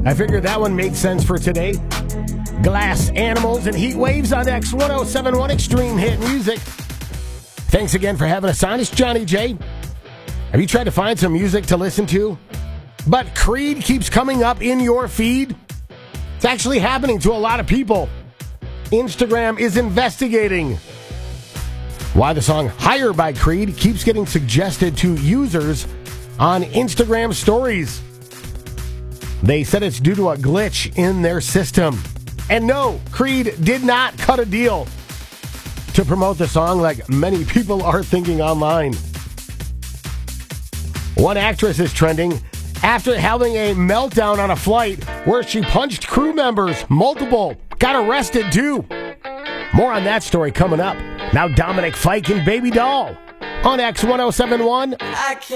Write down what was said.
I figured that one made sense for today. Glass Animals and Heat Waves on X1071 Extreme Hit Music. Thanks again for having us on. It's Johnny J. Have you tried to find some music to listen to, but Creed keeps coming up in your feed? It's actually happening to a lot of people. Instagram is investigating why the song Higher by Creed keeps getting suggested to users on Instagram stories. They said it's due to a glitch in their system. And no, Creed did not cut a deal to promote the song like many people are thinking online. One actress is trending after having a meltdown on a flight where she punched crew members, multiple, got arrested too. More on that story coming up. Now Dominic Fike and Baby Doll on X1071.